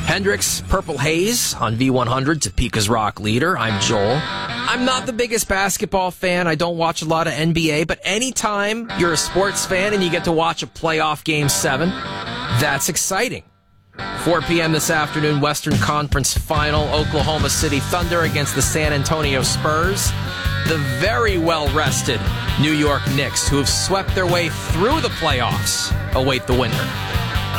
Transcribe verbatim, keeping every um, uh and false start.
Hendrix, Purple Haze on V one hundred, Topeka's rock leader. I'm Joel. I'm not the biggest basketball fan. I don't watch a lot of N B A, but anytime you're a sports fan and you get to watch a playoff Game seven, that's exciting. four p.m. this afternoon, Western Conference Final, Oklahoma City Thunder against the San Antonio Spurs. The very well-rested New York Knicks, who have swept their way through the playoffs, await the winner.